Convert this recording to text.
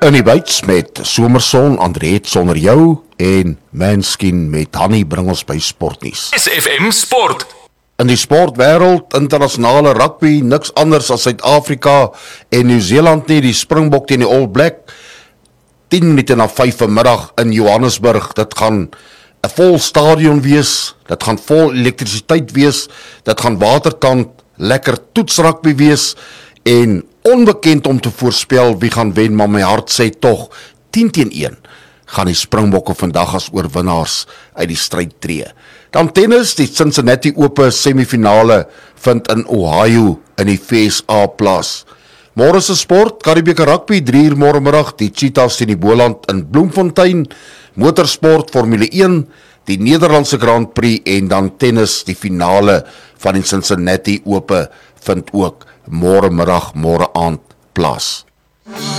In die byts met Somerson, Andreet sonder jou en Manskin met Hanny bring ons by sportnuus. SFM Sport. In die sportwêreld, internasionale rugby, niks anders as Suid-Afrika en Nieu-Seeland nie, die Springbok teen die All Black, 10 minute na 5 vanmiddag in Johannesburg. Dit gaan 'n vol stadion wees, dit gaan vol elektrisiteit wees, dit gaan waterkant, lekker toetsrugby wees en onbekend om te voorspel wie gaan wen, maar my hart sê tog 10-1 gaan die Springbokke vandag as oorwinnaars uit die stryd tree. Dan tennis, die Cincinnati Open semifinale vind in Ohio in die VSA plaas. Môre se sport, Karibeker rugby 3uur môre middag, die Cheetahs teen die Boland in Bloemfontein, motorsport Formule 1, die Nederlandse Grand Prix en dan tennis, die finale van die Cincinnati Open vind ook môre middag, môre aand plaas.